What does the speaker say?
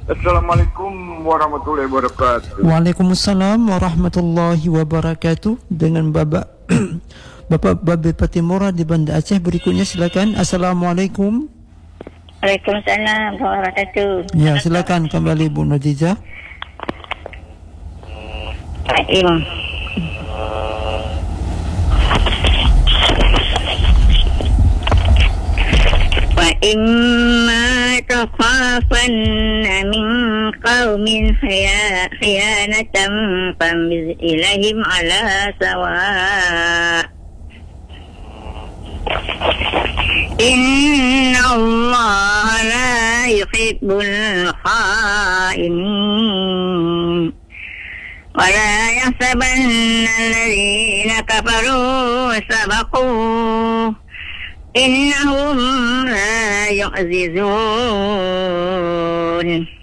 Assalamualaikum warahmatullahi wabarakatuh. Waalaikumsalam warahmatullahi wabarakatuh. Dengan Bapak Babe Patimura di Banda Aceh. Berikutnya silakan. Assalamualaikum. Waalaikumsalam warahmatullahi wabarakatuh. Ya, silakan kembali Bu Nadijah. Taim. Wa imma takhafanna min qaumin khiyanatan fambiz ilaihim ala sawa. Inna Allah la yuhibbul kha'inin. Wa la yahsabanna alladhina kafaru sabaqu. Innahum la yu'zizun.